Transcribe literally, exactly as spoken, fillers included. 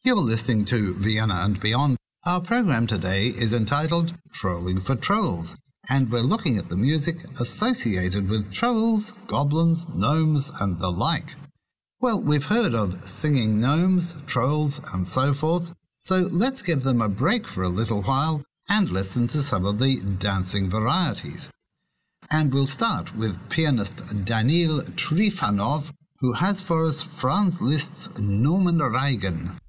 You're listening to Vienna and Beyond. Our program today is entitled Trolling for Trolls, and we're looking at the music associated with trolls, goblins, gnomes, and the like. Well, we've heard of singing gnomes, trolls, and so forth, so let's give them a break for a little while and listen to some of the dancing varieties. And we'll start with pianist Daniil Trifonov, who has for us Franz Liszt's Gnomenreigen.